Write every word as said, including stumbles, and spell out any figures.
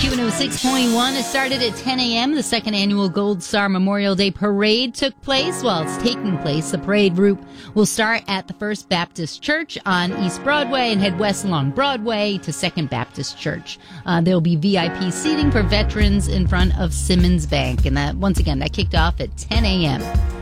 Q one oh six point one. It started at ten a.m. The second annual Gold Star Memorial Day Parade took place. While it's taking place, the parade route will start at the First Baptist Church on East Broadway and head west along Broadway to Second Baptist Church. Uh, there will be V I P seating for veterans in front of Simmons Bank. And that, once again, that kicked off at ten a.m.